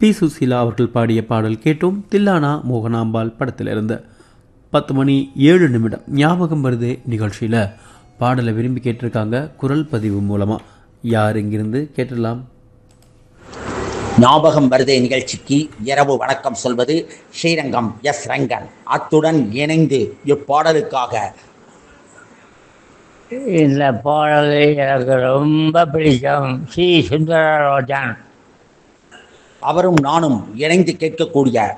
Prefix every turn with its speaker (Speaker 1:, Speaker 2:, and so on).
Speaker 1: B Susheela அவர்கள் பாடிய பாடல் கேட்டோம். தில்லானா மோகனாம்பாள் படத்திலிருந்து. 10:07 ஞாபகம் வருதே நிகழ்ச்சியில் பாடலை விரும்பி கேட்டிருக்காங்க குரல் பதிவு மூலமாக. யார் இங்கிருந்து கேட்டலாம்?
Speaker 2: ஞாபகம் வருதே நிகழ்ச்சிக்கு இரவு வணக்கம் சொல்வது ஸ்ரீரங்கம் எஸ் ரங்கன். அத்துடன் இணைந்து இப்பாடலுக்காக
Speaker 3: இந்த பாடலை எனக்கு ரொம்ப பிடிக்கும். சி சுந்தரராஜன்
Speaker 2: அவரும் நானும் இணைந்து கேட்கக்கூடிய